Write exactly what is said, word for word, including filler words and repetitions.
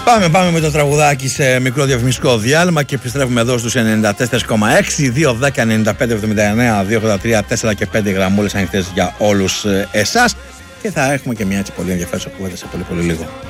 Πάμε, πάμε με το τραγουδάκι σε μικρό διαφημιστικό διάλειμμα και επιστρέφουμε εδώ στους ενενήντα τέσσερα κόμμα έξι, δύο δέκα ενενήντα πέντε εβδομήντα εννέα, δύο ογδόντα τρία, τέσσερα και πέντε γραμμούλες ανοιχτές για όλους εσάς και θα έχουμε και μια έτσι πολύ ενδιαφέρουσα κουβέντα σε πολύ πολύ λίγο.